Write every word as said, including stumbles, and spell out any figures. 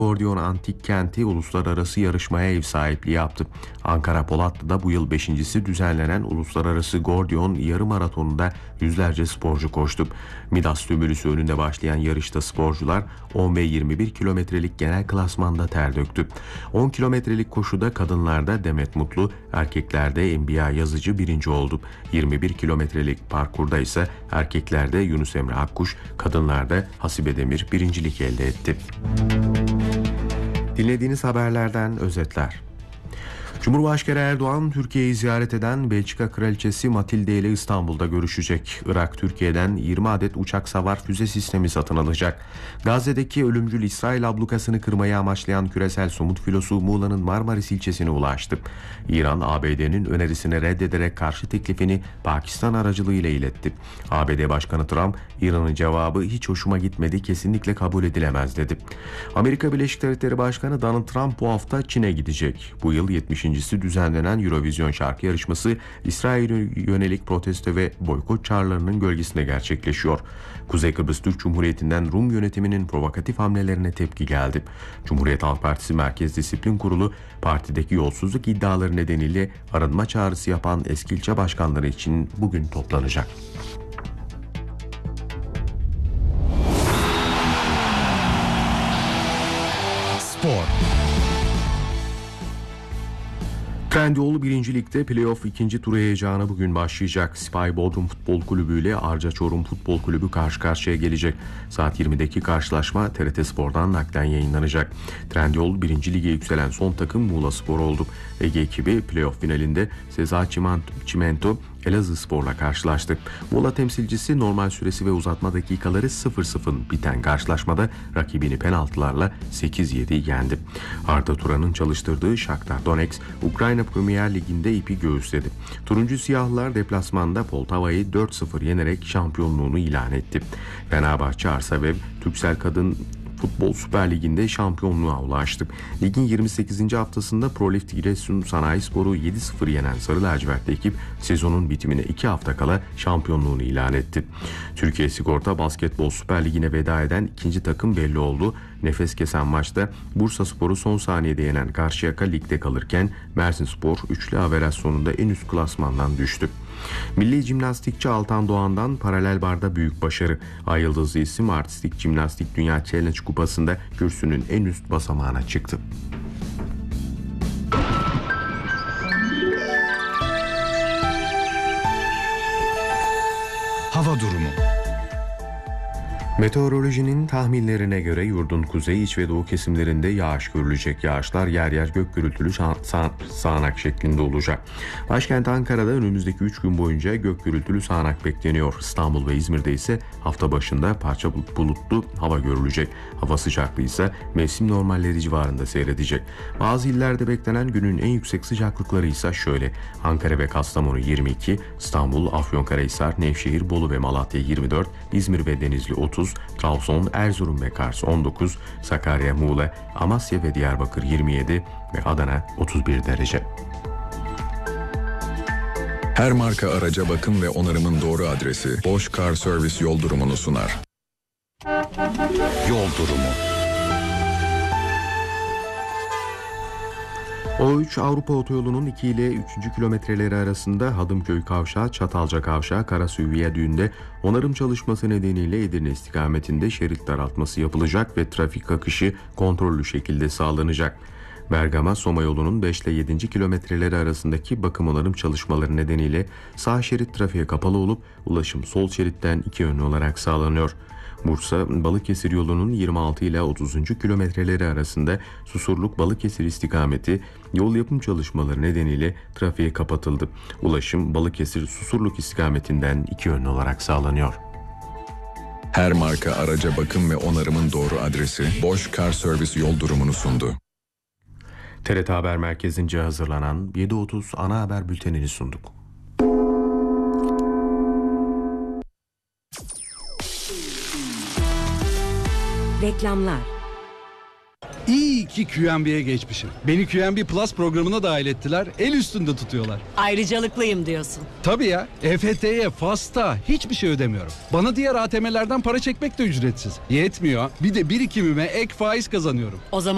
Gordiyon Antik Kenti uluslararası yarışmaya ev sahipliği yaptı. Ankara Polatlı'da bu yıl beşincisi düzenlenen Uluslararası Gordiyon Yarı Maratonu'nda yüzlerce sporcu koştu. Midas Tümülüsü önünde başlayan yarışta sporcular on ve yirmi bir kilometrelik genel klasmanda ter döktü. on kilometrelik koşuda kadınlarda Demet Mutlu, erkeklerde Enbiya Yazıcı birinci oldu. yirmi bir kilometrelik parkurda ise erkeklerde Yunus Emre Akkuş, kadınlarda Hasibe Demir birincilik elde etti. Dinlediğiniz haberlerden özetler. Cumhurbaşkanı Erdoğan, Türkiye'yi ziyaret eden Belçika Kraliçesi Matilde ile İstanbul'da görüşecek. Irak, Türkiye'den yirmi adet uçak savar füze sistemi satın alacak. Gazze'deki ölümcül İsrail ablukasını kırmayı amaçlayan küresel somut filosu Muğla'nın Marmaris ilçesine ulaştı. İran, A B D'nin önerisini reddederek karşı teklifini Pakistan aracılığıyla iletti. A B D Başkanı Trump, İran'ın cevabı hiç hoşuma gitmedi, kesinlikle kabul edilemez dedi. Amerika Birleşik Devletleri Başkanı Donald Trump bu hafta Çin'e gidecek. Bu yıl yetmişincisi düzenlenen Eurovision şarkı yarışması İsrail'e yönelik protesto ve boykot çağrılarının gölgesinde gerçekleşiyor. Kuzey Kıbrıs Türk Cumhuriyeti'nden Rum yönetiminin provokatif hamlelerine tepki geldi. Cumhuriyet Halk Partisi Merkez Disiplin Kurulu, partideki yolsuzluk iddiaları nedeniyle arınma çağrısı yapan eski ilçe başkanları için bugün toplanacak. Spor. Trendyol birinci Lig'de playoff ikinci turu heyecanı bugün başlayacak. Sipahi Bodrum Futbol Kulübü ile Arca Çorum Futbol Kulübü karşı karşıya gelecek. Saat yirmideki karşılaşma T R T Spor'dan naklen yayınlanacak. Trendyol birinci Lig'e yükselen son takım Muğlaspor oldu. Ege ekibi playoff finalinde Seza Çimento Elazığspor'la karşılaştı. Muğla temsilcisi normal süresi ve uzatma dakikaları sıfır sıfır biten karşılaşmada rakibini penaltılarla sekiz yedi yendi. Arda Turan'ın çalıştırdığı Shakhtar Donetsk, Ukrayna Premier Ligi'nde ipi göğüsledi. Turuncu Siyahlılar deplasmanda Poltava'yı dört sıfır yenerek şampiyonluğunu ilan etti. Fenerbahçe Arsavev, Türksel Kadın Futbol Süper Ligi'nde şampiyonluğa ulaştı. Ligin yirmi sekizinci haftasında Prolift Giresun Sanayispor'u yedi sıfır yenen Sarı Lacivertli ekip sezonun bitimine iki hafta kala şampiyonluğunu ilan etti. Türkiye Sigorta Basketbol Süper Ligi'ne veda eden ikinci takım belli oldu. Nefes kesen maçta Bursaspor'u son saniyede yenen Karşıyaka ligde kalırken Mersinspor üçlü averaj sonunda en üst klasmandan düştü. Milli jimnastikçi Altan Doğan'dan paralel barda büyük başarı. Ay yıldızlı isim Artistik Jimnastik Dünya Challenge Kupası'nda kürsünün en üst basamağına çıktı. Hava durumu. Meteorolojinin tahminlerine göre yurdun kuzey, iç ve doğu kesimlerinde yağış görülecek. Yağışlar yer yer gök gürültülü sağ- sağanak şeklinde olacak. Başkent Ankara'da önümüzdeki üç gün boyunca gök gürültülü sağanak bekleniyor. İstanbul ve İzmir'de ise hafta başında parça bulutlu hava görülecek. Hava sıcaklığı ise mevsim normalleri civarında seyredecek. Bazı illerde beklenen günün en yüksek sıcaklıkları ise şöyle: Ankara ve Kastamonu yirmi iki, İstanbul, Afyonkarahisar, Nevşehir, Bolu ve Malatya yirmi dört, İzmir ve Denizli otuz, Trabzon, Erzurum ve Kars on dokuz, Sakarya, Muğla, Amasya ve Diyarbakır yirmi yedi ve Adana otuz bir derece. Her marka araca bakım ve onarımın doğru adresi Bosch Car Service yol durumunu sunar. Yol durumu. O üç Avrupa Otoyolu'nun iki ile üçüncü kilometreleri arasında Hadımköy Kavşağı, Çatalca Kavşağı, Karasu Viyadüğü'nde onarım çalışması nedeniyle Edirne istikametinde şerit daraltması yapılacak ve trafik akışı kontrollü şekilde sağlanacak. Bergama Soma yolunun beş ile yedinci kilometreleri arasındaki bakım onarım çalışmaları nedeniyle sağ şerit trafiğe kapalı olup ulaşım sol şeritten iki yönlü olarak sağlanıyor. Bursa Balıkesir yolunun yirmi altı ile otuzuncu kilometreleri arasında Susurluk Balıkesir istikameti yol yapım çalışmaları nedeniyle trafiğe kapatıldı. Ulaşım Balıkesir Susurluk istikametinden iki yönlü olarak sağlanıyor. Her marka araca bakım ve onarımın doğru adresi Bosch Car Service yol durumunu sundu. T R T Haber Merkezi'nce hazırlanan yedi otuz ana haber bültenini sunduk. Reklamlar. İyi ki Q M B'ye geçmişim. Beni Q M B Plus programına dahil ettiler, el üstünde tutuyorlar. Ayrıcalıklıyım diyorsun. Tabii ya, E F T'ye, FAS'ta hiçbir şey ödemiyorum. Bana diğer A T M'lerden para çekmek de ücretsiz. Yetmiyor, bir de birikimime ek faiz kazanıyorum. O zaman